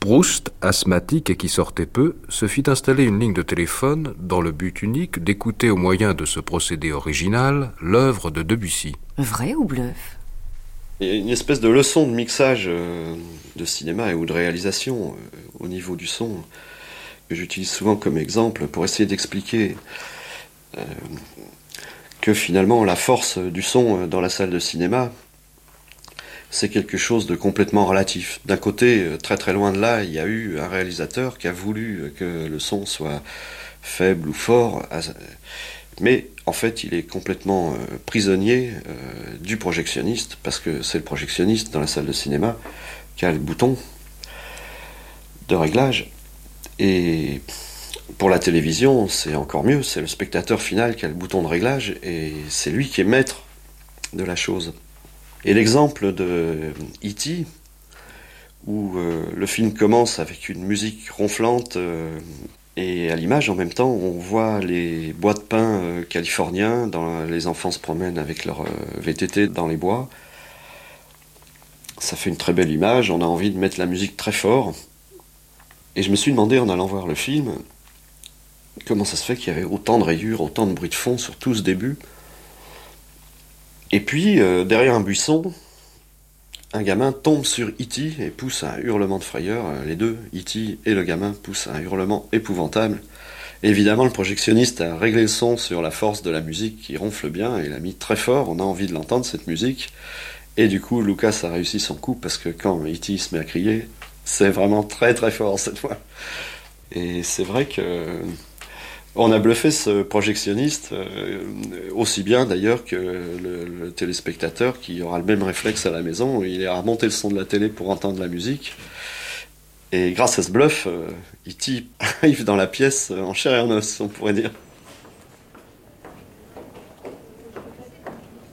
Proust, asthmatique et qui sortait peu, se fit installer une ligne de téléphone dans le but unique d'écouter au moyen de ce procédé original l'œuvre de Debussy. Vrai ou bluff? Il y a une espèce de leçon de mixage de cinéma ou de réalisation au niveau du son que j'utilise souvent comme exemple pour essayer d'expliquer que finalement la force du son dans la salle de cinéma, c'est quelque chose de complètement relatif. D'un côté, très très loin de là, il y a eu un réalisateur qui a voulu que le son soit faible ou fort, mais en fait il est complètement prisonnier du projectionniste, parce que c'est le projectionniste dans la salle de cinéma qui a le bouton de réglage. Et pour la télévision, c'est encore mieux, c'est le spectateur final qui a le bouton de réglage, et c'est lui qui est maître de la chose. Et l'exemple de E.T., où le film commence avec une musique ronflante, et à l'image, en même temps, on voit les bois de pin californiens, les enfants se promènent avec leur VTT dans les bois. Ça fait une très belle image, on a envie de mettre la musique très fort. Et je me suis demandé, en allant voir le film, comment ça se fait qu'il y avait autant de rayures, autant de bruit de fond sur tout ce début. Et puis, derrière un buisson, un gamin tombe sur E.T. et pousse un hurlement de frayeur. Les deux, E.T. et le gamin, poussent un hurlement épouvantable. Et évidemment, le projectionniste a réglé le son sur la force de la musique qui ronfle bien, et l'a mis très fort, on a envie de l'entendre, cette musique. Et du coup, Lucas a réussi son coup, parce que quand E.T. se met à crier, c'est vraiment très très fort cette fois. Et c'est vrai que on a bluffé ce projectionniste, aussi bien d'ailleurs que le téléspectateur qui aura le même réflexe à la maison. Il ira remonter le son de la télé pour entendre la musique. Et grâce à ce bluff, E.T. arrive dans la pièce en chair et en os, on pourrait dire.